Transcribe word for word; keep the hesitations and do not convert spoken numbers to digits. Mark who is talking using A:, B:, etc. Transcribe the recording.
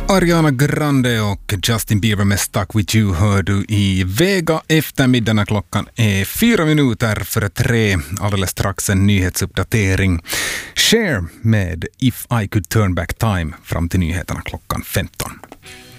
A: Ariana Grande och Justin Bieber med Stuck With You hör du i Vega eftermiddagen. Klockan är fyra minuter före tre. Alldeles strax en nyhetsuppdatering. Cher med If I Could Turn Back Time fram till nyheterna klockan femton.